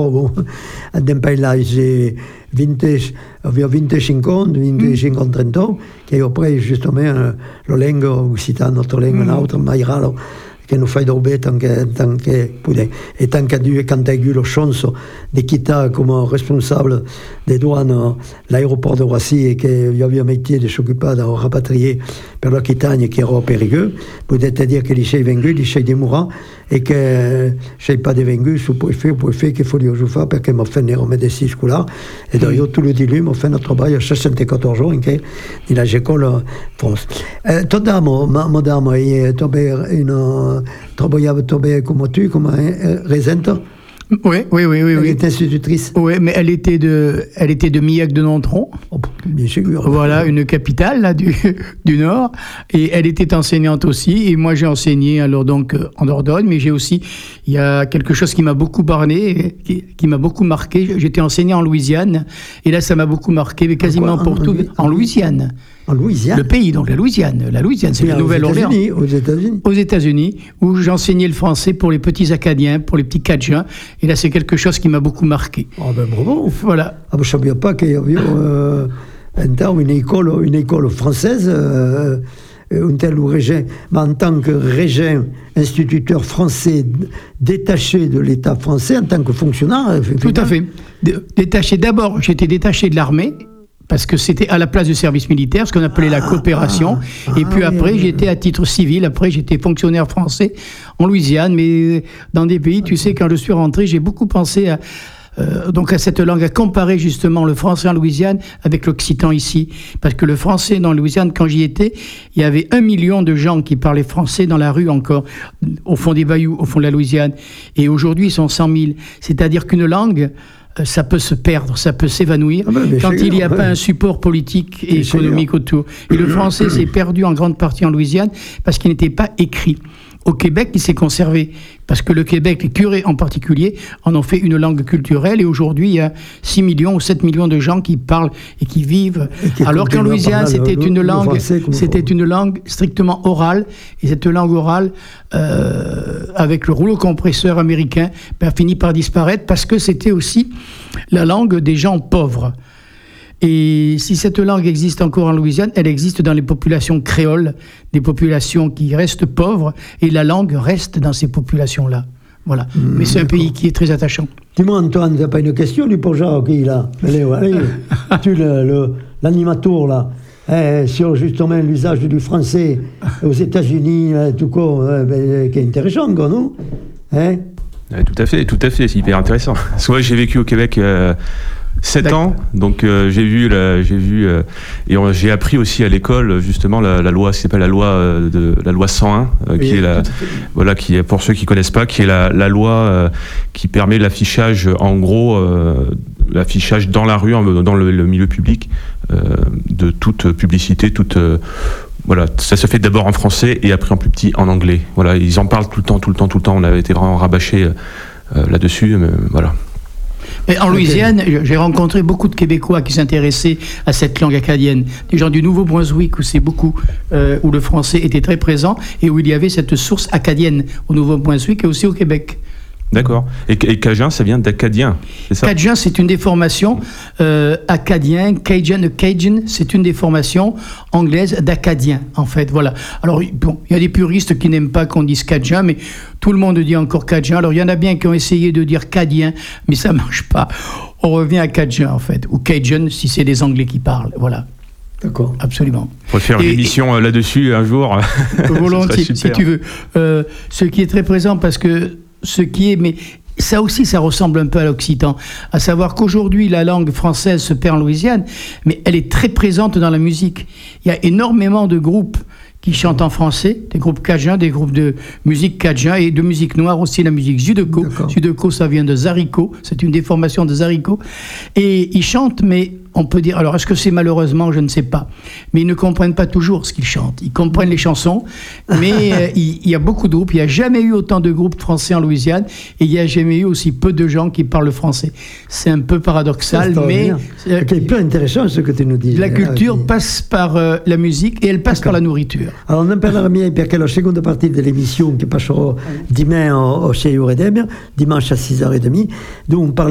loro del paese 25 anni, 30 anni, che io poi giustamente la lingua occitana, nostra lingua, un'altra, maiale, che non fai dobe tanche e tanche due quando hai la chance di quitter come responsable des douanes l'aéroport de Roissy et che io avevo métier de s'occuper de rapatrier per l'Occitanie qui era périlleux, potete dire che li sei venduti, li sei demorati e che sei pas venduti su puoi fare che voglio fare perché mi fanno les médecins scolaires e da io tutto di lui mi fanno lavorare a 64 anni che nella scuola France. Torniamo, madame, e travaillava come tu, come Resento. Oui. Elle était institutrice. Oui, mais elle était de Millac de Nontron. Oh, bien sûr. Voilà, une capitale là, du Nord. Et elle était enseignante aussi. Et moi, j'ai enseigné alors donc en Dordogne. Mais j'ai aussi, il y a quelque chose qui m'a beaucoup parlé, qui m'a beaucoup marqué. J'étais enseignant en Louisiane. Et là, ça m'a beaucoup marqué, mais quasiment pour tout. En Louisiane. En Louisiane. Le pays, donc la Louisiane. La Louisiane, c'est la Nouvelle-Orléans. Aux États-Unis. Aux États-Unis, où j'enseignais le français pour les petits Acadiens, pour les petits Cajuns. Et là, c'est quelque chose qui m'a beaucoup marqué. Ah ben bravo. Voilà. Ah ben, je ne savais pas qu'il y avait une école française, un tel régent, mais en tant que régent, instituteur français détaché de l'État français, en tant que fonctionnaire. Tout à fait. Détaché d'abord, j'étais détaché de l'armée. Parce que c'était à la place du service militaire, ce qu'on appelait la coopération. Et puis après, j'étais à titre civil. Après, j'étais fonctionnaire français en Louisiane. Mais dans des pays, tu sais, quand je suis rentré, j'ai beaucoup pensé à cette langue, à comparer justement le français en Louisiane avec l'occitan ici. Parce que le français dans la Louisiane, quand j'y étais, il y avait 1 million de gens qui parlaient français dans la rue encore, au fond des bayous, au fond de la Louisiane. Et aujourd'hui, ils sont 100 000. C'est-à-dire qu'une langue... ça peut se perdre, ça peut s'évanouir quand il n'y a pas un support politique et économique autour. Et le français s'est perdu en grande partie en Louisiane parce qu'il n'était pas écrit. Au Québec, il s'est conservé parce que le Québec, les curés en particulier, en ont fait une langue culturelle et aujourd'hui, il y a 6 millions ou 7 millions de gens qui parlent et qui vivent. Alors qu'en Louisiane, c'était une langue strictement orale et cette langue orale, avec le rouleau compresseur américain, a fini par disparaître parce que c'était aussi la langue des gens pauvres. Et si cette langue existe encore en Louisiane, elle existe dans les populations créoles, des populations qui restent pauvres, et la langue reste dans ces populations-là. Voilà. Mais c'est un pays qui est très attachant. Dis-moi, Antoine, tu n'as pas une question du Port-Jacques, là? Allez, tu l'animateur, là, sur justement l'usage du français aux États-Unis, tout quoi, qui est intéressant, quoi, non? Tout à fait, c'est hyper intéressant. Parce que moi, j'ai vécu au Québec 7 ans, donc j'ai vu et j'ai appris aussi à l'école justement la loi, qui s'appelle la loi 101, qui est qui est, pour ceux qui connaissent pas, qui est la loi qui permet l'affichage, en gros, l'affichage dans la rue, dans le milieu public, de toute publicité, voilà, ça se fait d'abord en français et après en plus petit en anglais. Voilà, ils en parlent tout le temps. On avait été vraiment rabâchés là-dessus, mais voilà. Mais en Louisiane, j'ai rencontré beaucoup de Québécois qui s'intéressaient à cette langue acadienne. Des gens du Nouveau-Brunswick où le français était très présent et où il y avait cette source acadienne au Nouveau-Brunswick et aussi au Québec. D'accord. Et Cajun, ça vient d'acadien, c'est ça? Cajun, c'est une déformation acadien. Cajun, c'est une déformation anglaise d'acadien, en fait. Voilà. Alors, bon, il y a des puristes qui n'aiment pas qu'on dise Cajun, mais tout le monde dit encore Cajun. Alors, il y en a bien qui ont essayé de dire Cadien, mais ça ne marche pas. On revient à Cajun, en fait. Ou Cajun, si c'est des Anglais qui parlent. Voilà. D'accord. Absolument. On va faire une émission là-dessus un jour. Volontiers, si tu veux. Ce qui est très présent, parce que mais ça aussi, ça ressemble un peu à l'occitan, à savoir qu'aujourd'hui, la langue française se perd en Louisiane, mais elle est très présente dans la musique. Il y a énormément de groupes qui chantent en français, des groupes cajuns, des groupes de musique cajun et de musique noire aussi, la musique Zydeco. Zydeco, ça vient de Zarico, c'est une déformation de Zarico. Et ils chantent, mais on peut dire, alors est-ce que c'est malheureusement, je ne sais pas, mais ils ne comprennent pas toujours ce qu'ils chantent. Ils comprennent les chansons, mais il y a beaucoup de groupes. Il n'y a jamais eu autant de groupes français en Louisiane et il n'y a jamais eu aussi peu de gens qui parlent français. C'est un peu paradoxal, mais... C'est peu intéressant ce que tu nous dis. La culture passe par la musique et elle passe par la nourriture. Alors, non parlerà perché la seconda parte dell'emissione che passerò dimanche a 6h30, dimanche à 6h30, dove